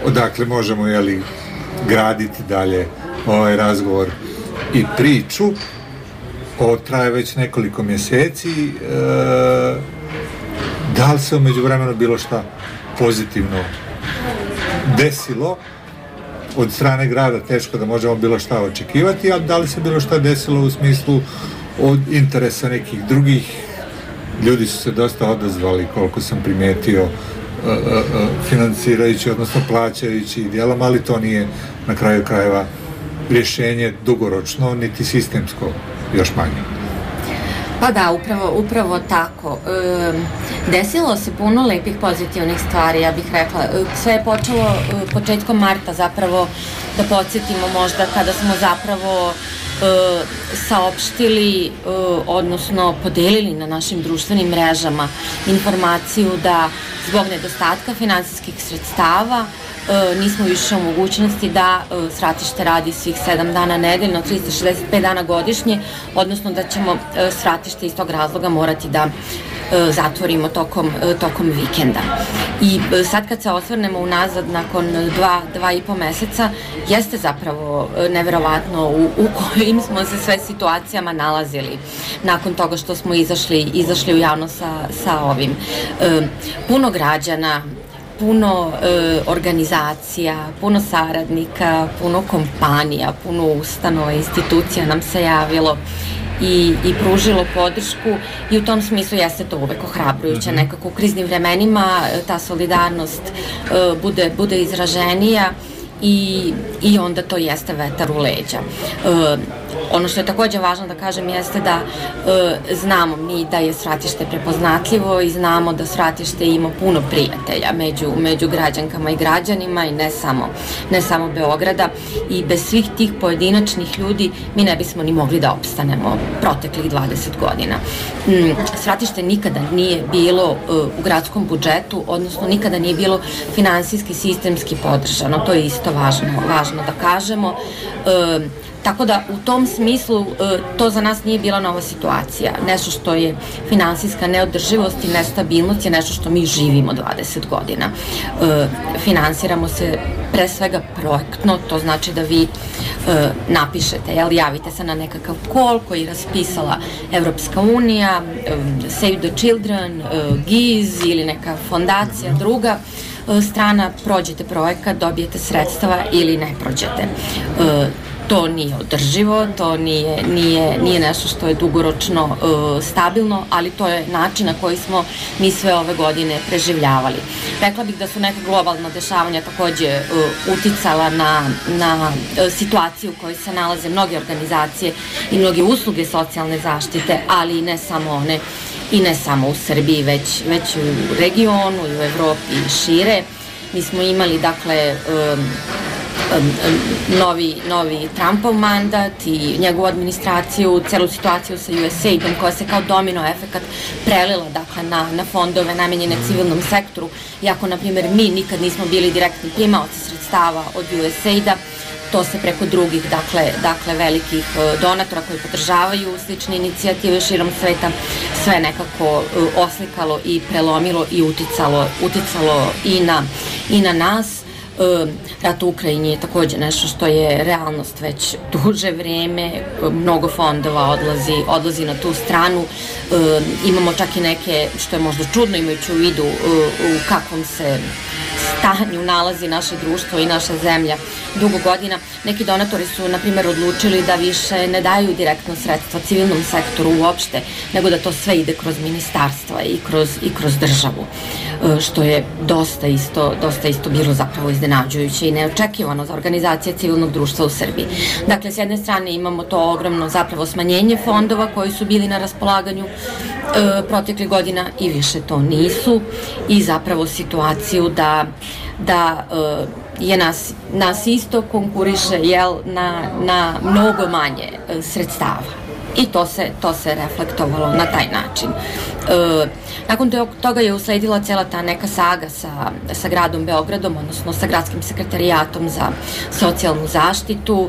odakle možemo graditi dalje ovaj razgovor i priču. Ovo traje već nekoliko mjeseci. Da li se u međuvremenu bilo šta pozitivno desilo od strane grada? Teško da možemo bilo šta očekivati, ali da li se bilo šta desilo u smislu od interesa nekih drugih? Ljudi su se dosta odazvali, koliko sam primijetio, financirajući, odnosno plaćajući dijelom, ali to nije na kraju krajeva rješenje dugoročno, niti sistemsko, još manje. Pa da, upravo tako. Desilo se puno lepih pozitivnih stvari, ja bih rekla. Sve je počelo početkom marta zapravo, da podsjetimo možda, kada smo zapravo saopštili, odnosno podelili na našim društvenim mrežama informaciju da zbog nedostatka finansijskih sredstava nismo više u mogućnosti da svratište radi svih 7 dana nedeljno, 365 dana godišnje, odnosno da ćemo svratište iz tog razloga morati da zatvorimo tokom vikenda. I sad kad se osvrnemo unazad nakon 2,5 meseca, jeste zapravo neverovatno u kojim smo se sve situacijama nalazili nakon toga što smo izašli u javnost sa ovim. Puno građana, puno organizacija, puno saradnika, puno kompanija, puno ustanova, institucija nam se javilo i pružilo podršku, i u tom smislu jeste to uvek ohrabrujuće. Nekako u kriznim vremenima ta solidarnost bude izraženija i onda to jeste vetar u leđa. Ono što je takođe važno da kažem jeste da znamo mi da je svratište prepoznatljivo i znamo da svratište ima puno prijatelja među građankama i građanima, i ne samo Beograda, i bez svih tih pojedinačnih ljudi mi ne bismo ni mogli da opstanemo proteklih 20 godina. Svratište nikada nije bilo u gradskom budžetu, odnosno nikada nije bilo finansijski, sistemski podržano, to je isto važno da kažemo. Tako da u tom smislu to za nas nije bila nova situacija. Nešto što je finansijska neodrživost i nestabilnost je nešto što mi živimo 20 godina. Finansiramo se pre svega projektno, to znači da vi napišete, javite se na nekakav call koji je raspisala Evropska unija, Save the Children, GIZ ili neka fondacija druga strana, prođete projekat, dobijete sredstva ili ne prođete. To nije održivo, to nije nešto što je dugoročno stabilno, ali to je način na koji smo mi sve ove godine preživljavali. Rekla bih da su neka globalna dešavanja takođe uticala na situaciju u kojoj se nalaze mnoge organizacije i mnoge usluge socijalne zaštite, ali i ne samo one, i ne samo u Srbiji, već u regionu i u Evropi i šire. Mi smo imali, dakle, novi Trumpov mandat i njegovu administraciju, celu situaciju sa USAID-om koja se kao domino efekat prelila, dakle, na fondove namenjene civilnom sektoru. Iako, na primjer, mi nikad nismo bili direktni primaoci sredstava od USAID-a, to se preko drugih, dakle, velikih donatora koji podržavaju slične inicijative širom sveta sve nekako oslikalo i prelomilo i uticalo i na nas. Rat u Ukrajini je takođe nešto što je realnost već duže vreme, mnogo fondova odlazi na tu stranu. Imamo čak i neke, što je možda čudno imajući u vidu u kakvom se stanju nalazi naše društvo i naša zemlja dugo godina. Neki donatori su, na primjer, odlučili da više ne daju direktno sredstva civilnom sektoru uopšte, nego da to sve ide kroz ministarstva i kroz državu, što je dosta isto bilo zapravo iznenađujuće i neočekivano za organizacije civilnog društva u Srbiji. Dakle, s jedne strane imamo to ogromno zapravo smanjenje fondova koji su bili na raspolaganju proteklih godina i više to nisu, i zapravo situaciju da je nas isto konkuriše na mnogo manje sredstava, i to se reflektovalo na taj način. Nakon toga je usledila cela ta neka saga sa gradom Beogradom, odnosno sa gradskim sekretarijatom za socijalnu zaštitu,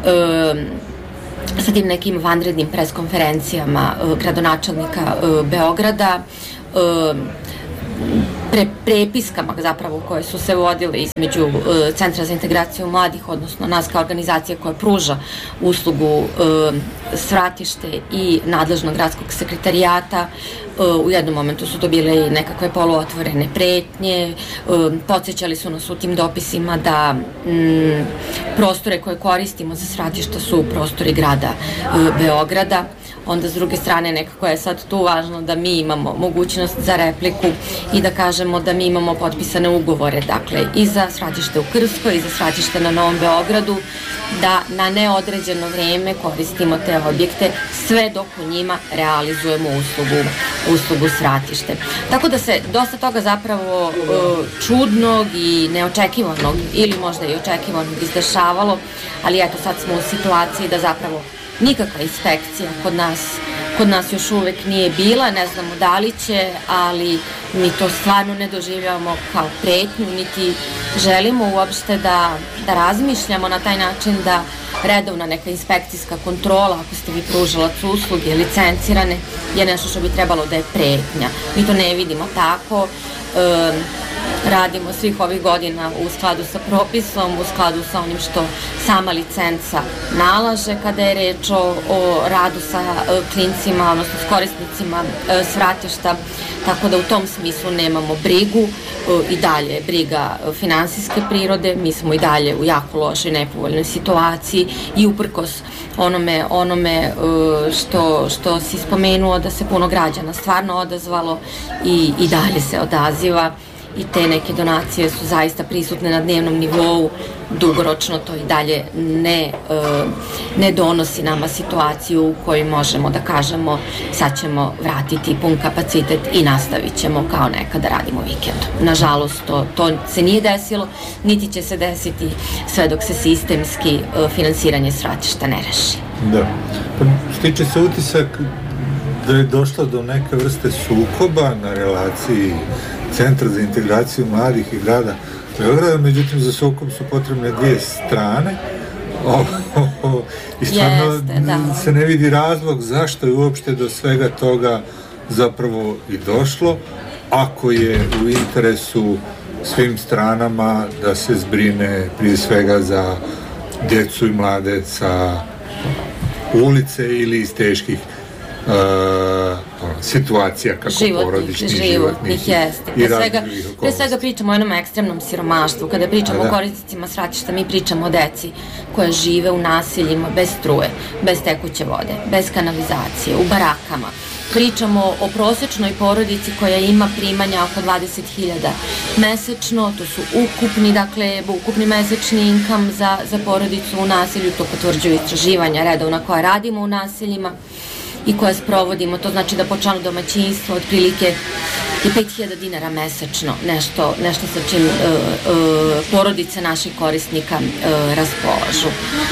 sa tim nekim vanrednim preskonferencijama gradonačelnika Beograda. prepiskama zapravo koje su se vodile između Centra za integraciju mladih, odnosno nas kao organizacije koja pruža uslugu svratište i nadležnog gradskog sekretarijata. U jednom momentu su to bile i nekakve poluotvorene pretnje, podsjećali su nas u tim dopisima da prostore koje koristimo za svratišta su prostori grada Beograda. Onda s druge strane nekako je sad tu važno da mi imamo mogućnost za repliku i da kažemo da mi imamo potpisane ugovore, dakle i za svratište u Krskoj i za svratište na Novom Beogradu, da na neodređeno vreme koristimo te objekte sve dok u njima realizujemo uslugu svratište. Tako da se dosta toga zapravo čudnog i neočekivanog ili možda i očekivanog izdešavalo, ali eto sad smo u situaciji da zapravo nikakva inspekcija kod nas još uvek nije bila, ne znamo da li će, ali mi to stvarno ne doživljavamo kao pretnju, niti želimo uopšte da razmišljamo na taj način da redovna neka inspekcijska kontrola, ako ste vi pružalac usluge, licencirane, je nešto što bi trebalo da je pretnja. Mi to ne vidimo tako. Radimo svih ovih godina u skladu sa propisom, u skladu sa onim što sama licenca nalaže kada je reč o radu sa klincima, odnosno s korisnicima svratišta, tako da u tom smislu nemamo brigu. I dalje briga finansijske prirode, mi smo i dalje u jako lošoj, nepovoljnoj situaciji i uprkos onome što si spomenuo da se puno građana stvarno odazvalo i dalje se odaziva. I te neke donacije su zaista prisutne na dnevnom nivou, dugoročno to i dalje ne donosi nama situaciju u kojoj možemo da kažemo sad ćemo vratiti pun kapacitet i nastavit ćemo kao nekada radimo vikendom. Nažalost, to se nije desilo, niti će se desiti sve dok se sistemski finansiranje svratišta ne reši. Da, pa stiče se utisak da je došlo do neke vrste sukoba na relaciji Centra za integraciju mladih i grada Beograda, međutim za sukob su potrebne dvije strane i stvarno se ne vidi razlog zašto je uopšte do svega toga zapravo i došlo, ako je u interesu svim stranama da se zbrine prije svega za djecu i mlade sa ulice ili iz teških situacija kako porodičnih, životnih jeste. Pre svega pričamo o jednom ekstremnom siromaštvu. Kada pričamo o korisnicima svratišta, mi pričamo o deci koja žive u naseljima bez struje, bez tekuće vode, bez kanalizacije, u barakama. Pričamo o prosečnoj porodici koja ima primanja oko 20.000 mesečno, to su ukupni mesečni inkam za porodicu u naselju, to potvrđuju istraživanja redovna koja radimo u naseljima i koje sprovodimo, to znači da po članu domaćinstva otprilike je 5.000 dinara mesečno, nešto sa čim porodice naših korisnika raspolažu.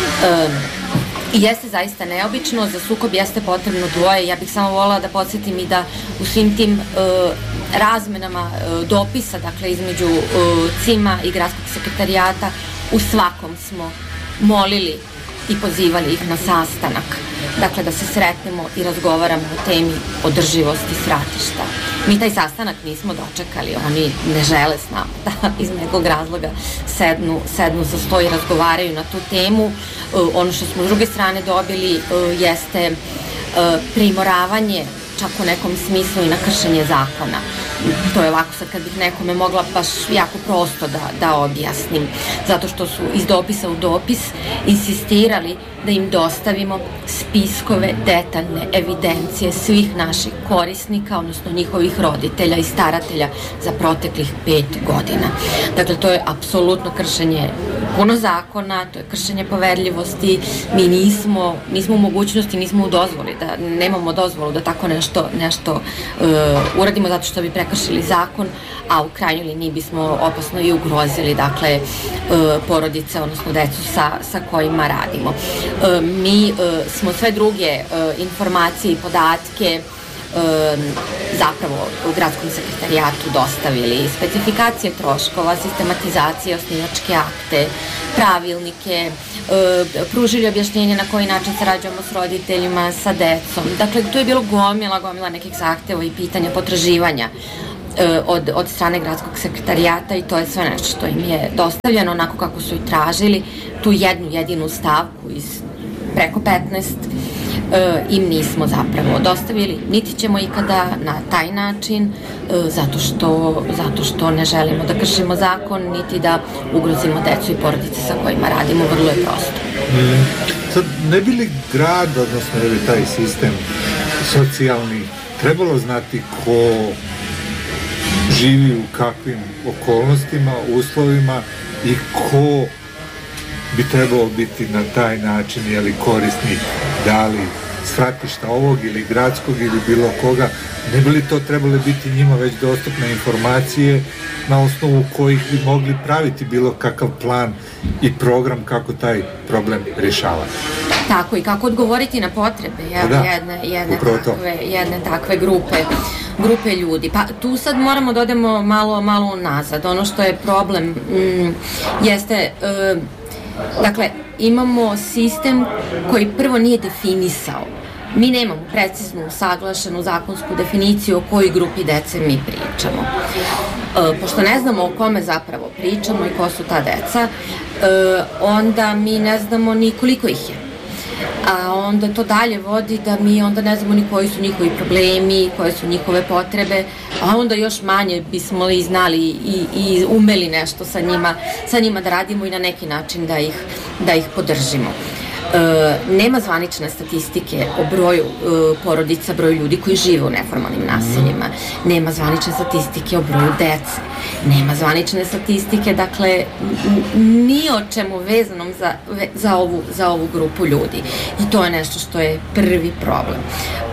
I jeste zaista neobično, za sukob jeste potrebno dvoje. Ja bih samo voljela da podsjetim i da u svim tim razmenama dopisa, dakle između CIM-a i gradskog sekretarijata, u svakom smo molili i pozivali ih na sastanak. Dakle, da se sretnemo i razgovaramo o temi održivosti svratišta. Mi taj sastanak nismo dočekali, oni ne žele s nama da iz nekog razloga sednu za sto i razgovaraju na tu temu. Ono što smo s druge strane dobili jeste primoravanje čak u nekom smislu i na kršenje zakona. To je ovako sad kad bih nekome mogla baš jako prosto da objasnim, zato što su iz dopisa u dopis insistirali da im dostavimo spiskove, detaljne evidencije svih naših korisnika, odnosno njihovih roditelja i staratelja za proteklih 5 godina. Dakle, to je apsolutno kršenje puno zakona, to je kršenje poverljivosti. Mi nismo u mogućnosti, nismo u dozvoli, nemamo dozvolu da tako nešto uradimo zato što bi prekršili zakon, a u krajnjoj liniji bismo opasno i ugrozili, dakle, porodice, odnosno decu sa kojima radimo. Mi smo sve druge informacije i podatke zapravo u gradskom sekretarijatu dostavili, specifikacije troškova, sistematizacije, osnivačke akte, pravilnike, pružili objašnjenje na koji način sarađujemo s roditeljima, sa decom. Dakle, tu je bilo gomila nekih zahteva i pitanja, potraživanja od strane gradskog sekretarijata i to je sve nešto što im je dostavljeno onako kako su i tražili. Tu jednu jedinu stavku iz preko 15 im nismo zapravo dostavili, niti ćemo ikada na taj način, zato što ne želimo da kršimo zakon, niti da ugrozimo decu i porodice sa kojima radimo, vrlo je prosto. Sad, ne bi li grad, odnosno je li taj sistem socijalni, trebalo znati ko živi u kakvim okolnostima, uslovima i ko bi trebao biti na taj način, je li korisnik, da li svratišta ovog ili gradskog ili bilo koga, ne bi li to trebale biti njima već dostupne informacije na osnovu kojih bi mogli praviti bilo kakav plan i program kako taj problem rješavati. Tako, i kako odgovoriti na potrebe jedne takve grupe ljudi. Pa tu sad moramo da odemo malo nazad. Ono što je problem jeste dakle, imamo sistem koji prvo nije definisao. Mi nemamo preciznu, usaglašenu zakonsku definiciju o kojoj grupi dece mi pričamo. Pošto ne znamo o kome zapravo pričamo i ko su ta deca, onda mi ne znamo ni koliko ih je. A onda to dalje vodi da mi onda ne znamo ni koji su njihovi problemi, koje su njihove potrebe, a onda još manje bismo li znali i umeli nešto sa njima da radimo i na neki način da ih podržimo. Nema zvanične statistike o broju porodica, broju ljudi koji žive u neformalnim naseljima, nema zvanične statistike o broju dece, nema statistike, dakle, ni o čemu vezanom za ovu grupu ljudi. I to je nešto što je prvi problem.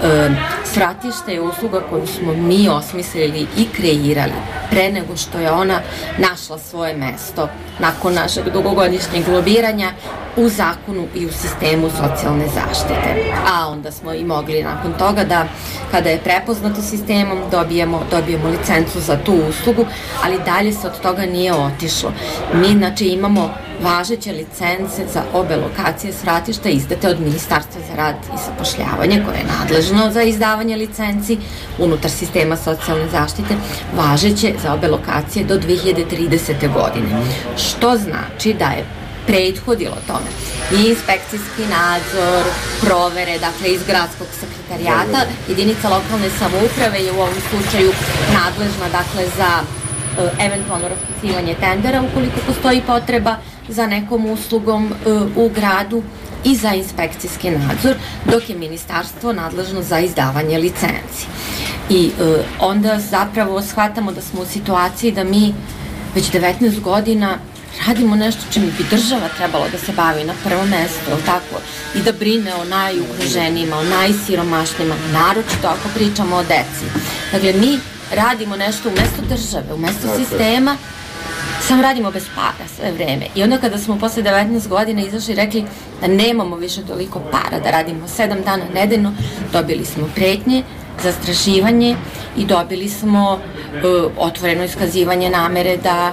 Svratište je usluga koju smo mi osmislili i kreirali pre nego što je ona našla svoje mesto nakon našeg dugogodišnjeg lobiranja u zakonu i u sistemu socijalne zaštite. A onda smo i mogli nakon toga da, kada je prepoznato sistemom, dobijemo licencu za tu uslugu, ali dalje se od toga nije otišlo. Mi, znači, imamo važeće licence za obe lokacije svratišta izdate od Ministarstva za rad i zapošljavanje, koje je nadležno za izdavanje licenci unutar sistema socijalne zaštite, važeće za obe lokacije do 2030. godine. Što znači da je prethodilo tome i inspekcijski nadzor, provere, dakle, iz gradskog sekretarijata. Jedinica lokalne samouprave je u ovom slučaju nadležna, dakle, za eventualno raspisivanje tendera ukoliko postoji potreba za nekom uslugom u gradu i za inspekcijski nadzor, dok je ministarstvo nadležno za izdavanje licenci. I onda zapravo shvatamo da smo u situaciji da mi već 19 godina radimo nešto čime bi država trebalo da se bavi na prvo mesto, tako, i da brine o najugroženijima, o najsiromašnijima, naročito ako pričamo o deci. Dakle, mi radimo nešto umesto države, umesto sistema, samo radimo bez para sve vreme. I onda kada smo posle 19 godina izašli i rekli da nemamo više toliko para, da radimo 7 dana nedeljno, dobili smo pretnje, zastrašivanje i dobili smo otvoreno iskazivanje namere da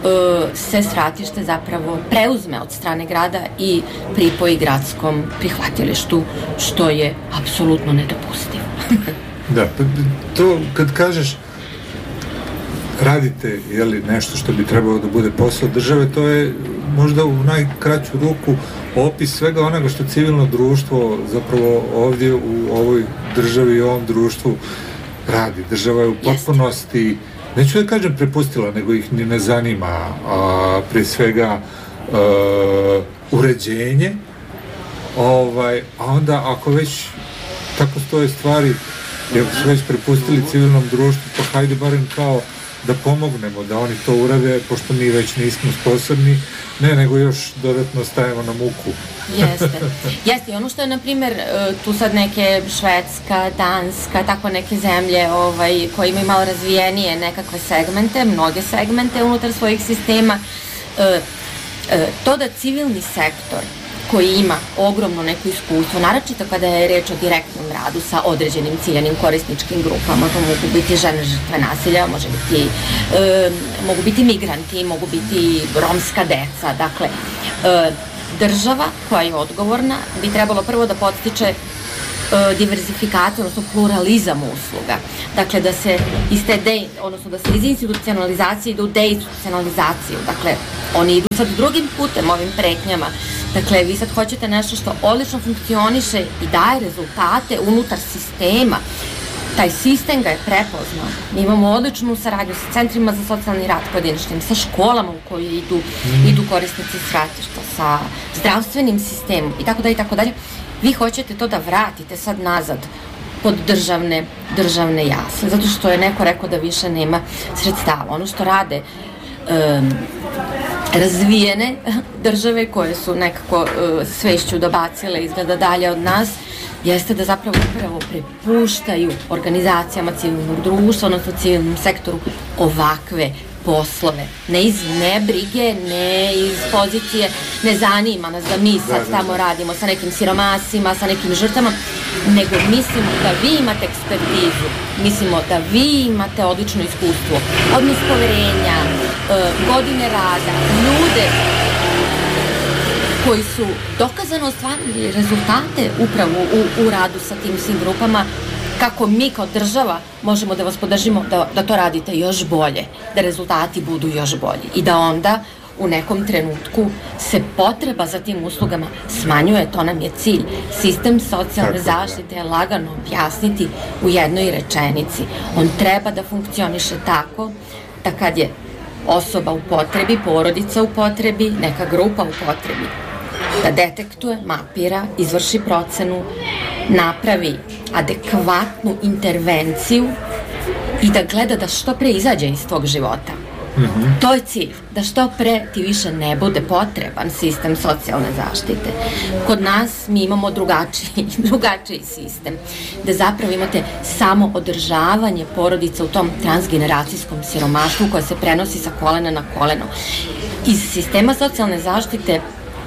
se svratište zapravo preuzme od strane grada i pripoji gradskom prihvatilištu, što je apsolutno nedopustivo. Da, to kad kažeš radite, jeli, nešto što bi trebalo da bude posao države, to je možda u najkraću ruku opis svega onoga što civilno društvo zapravo ovdje u ovoj državi i ovom društvu radi. Država je u potpunosti, neću da kažem prepustila, nego ih ni ne zanima, prije svega uređenje, a onda ako već tako stoje stvari, jer su već prepustili civilnom društvu, pa hajde barem kao da pomognemo, da oni to urade, pošto mi već nismo sposobni, nego još dodatno stajemo na muku. Jeste, i ono što je, na primjer, tu sad neke Švedska, Danska, tako neke zemlje koje imaju malo razvijenije nekakve segmente, mnoge segmente unutar svojih sistema, to da civilni sektor koji ima ogromno neko iskustvo, naročito kada je reč o direktnom radu sa određenim ciljanim korisničkim grupama, to mogu biti žene žrtve nasilja, mogu biti migranti, mogu biti romska deca, dakle, država koja je odgovorna bi trebalo prvo da podstiče diverzifikacija, odnosno pluralizam usluga. Dakle, da se iz institucionalizacije ide u deinstitucionalizaciju. Dakle, oni idu sad drugim putem, ovim pretnjama. Dakle, vi sad hoćete nešto što odlično funkcioniše i daje rezultate unutar sistema. Taj sistem ga je prepoznao. Mi imamo odličnu saradnju sa centrima za socijalni rad pojedinačnim, sa školama u koje idu korisnici svratišta, sa zdravstvenim sistemom i tako dalje. Vi hoćete to da vratite sad nazad pod državne jasle, zato što je neko rekao da više nema sredstava. Ono što rade razvijene države koje su nekako svešću dobacile izgleda dalje od nas, jeste da zapravo upravo prepuštaju organizacijama civilnog društva, odnosno civilnom sektoru, ovakve poslove. Ne iz nebrige, ne iz pozicije, ne zanima nas da mi sad tamo radimo sa nekim siromasima, sa nekim žrtvama, nego mislimo da vi imate ekspertizu, mislimo da vi imate odlično iskustvo, odnos poverenja, godine rada, ljude koji su dokazano ostvarili rezultate upravo u radu sa tim svim grupama, kako mi kao država možemo da vas podržimo da to radite još bolje, da rezultati budu još bolji i da onda u nekom trenutku se potreba za tim uslugama smanjuje, to nam je cilj. Sistem socijalne zaštite je lagano objasniti u jednoj rečenici. On treba da funkcioniše tako da kad je osoba u potrebi, porodica u potrebi, neka grupa u potrebi, da detektuje, mapira, izvrši procenu, napravi adekvatnu intervenciju i da gleda da što pre izađe iz tvog života. To je cilj, da što pre ti više ne bude potreban sistem socijalne zaštite. Kod nas mi imamo drugačiji sistem, gde zapravo imate samo održavanje porodica u tom transgeneracijskom siromaštvu koje se prenosi sa kolena na koleno. Iz sistema socijalne zaštite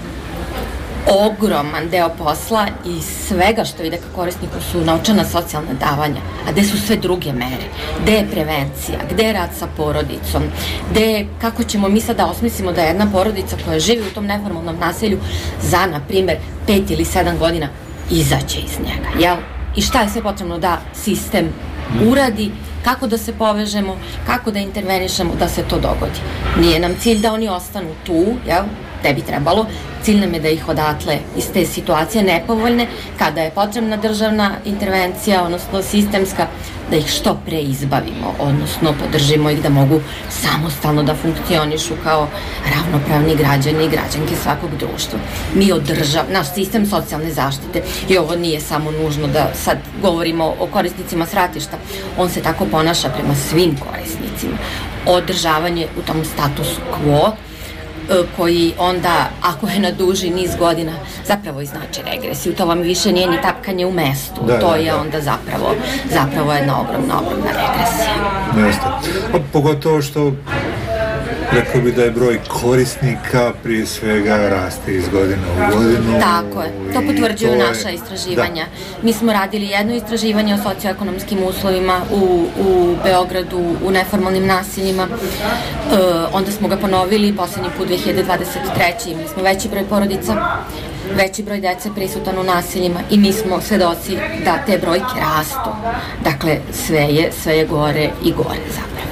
ogroman deo posla i svega što ide ka korisniku su novčana socijalna davanja, a gde su sve druge mere, gde je prevencija, gde je rad sa porodicom, kako ćemo mi sad da osmislimo da jedna porodica koja živi u tom neformalnom naselju za, na primer, 5 ili 7 godina izađe iz njega, jel? I šta je sve potrebno da sistem uradi, kako da se povežemo, kako da intervenišemo da se to dogodi. Nije nam cilj da oni ostanu tu, jel? Ne bi trebalo. Cilj nam je da ih odatle iz te situacije nepovoljne, kada je potrebna državna intervencija, odnosno sistemska, da ih što pre izbavimo, odnosno podržimo ih da mogu samostalno da funkcionišu kao ravnopravni građani i građanke svakog društva. Naš sistem socijalne zaštite, i ovo nije samo nužno da sad govorimo o korisnicima svratišta, on se tako ponaša prema svim korisnicima. Održavanje u tom statusu quo, koji onda, ako je na duži niz godina, zapravo i znači regresiju. To vam više nije ni tapkanje u mestu. To je onda zapravo jedna ogromna regresija. Jeste. Pogotovo što rekao bi da je broj korisnika prije svega raste iz godine u godinu. Tako je, to potvrđuju naša istraživanja. Mi smo radili jedno istraživanje o socioekonomskim uslovima u Beogradu, u neformalnim naseljima. Onda smo ga ponovili poslednji put 2023. Imali smo veći broj porodica, veći broj dece prisutan u naseljima i mi smo svedoci da te brojke rastu. Dakle, sve je gore i gore zapravo.